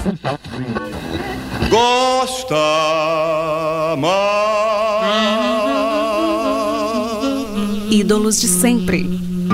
Gosta mais. Ídolos de sempre.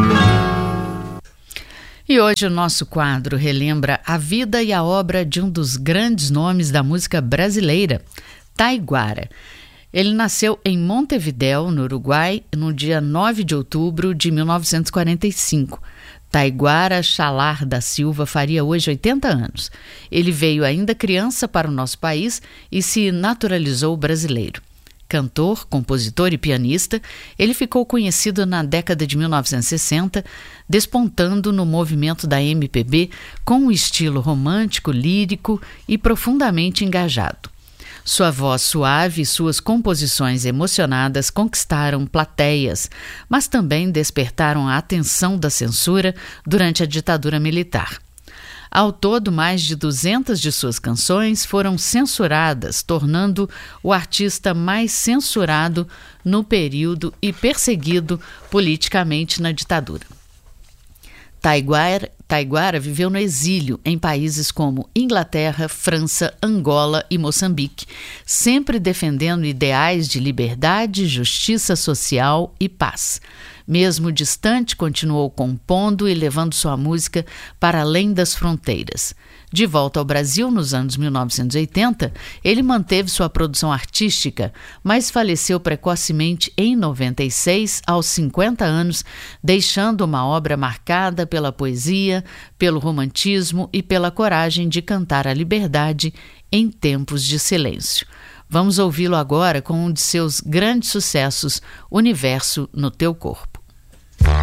E hoje o nosso quadro relembra a vida e a obra de um dos grandes nomes da música brasileira, Taiguara. Ele nasceu em Montevidéu, no Uruguai, no dia 9 de outubro de 1945. Taiguara Chalar da Silva faria hoje 80 anos. Ele veio ainda criança para o nosso país e se naturalizou brasileiro. Cantor, compositor e pianista, ele ficou conhecido na década de 1960, despontando no movimento da MPB com um estilo romântico, lírico e profundamente engajado. Sua voz suave e suas composições emocionadas conquistaram plateias, mas também despertaram a atenção da censura durante a ditadura militar. Ao todo, mais de 200 de suas canções foram censuradas, tornando o artista mais censurado no período e perseguido politicamente na ditadura. Taiguara viveu no exílio em países como Inglaterra, França, Angola e Moçambique, sempre defendendo ideais de liberdade, justiça social e paz. Mesmo distante, continuou compondo e levando sua música para além das fronteiras. De volta ao Brasil nos anos 1980, ele manteve sua produção artística, mas faleceu precocemente em 96, aos 50 anos, deixando uma obra marcada pela poesia, pelo romantismo e pela coragem de cantar a liberdade em tempos de silêncio. Vamos ouvi-lo agora com um de seus grandes sucessos, Universo no Teu Corpo.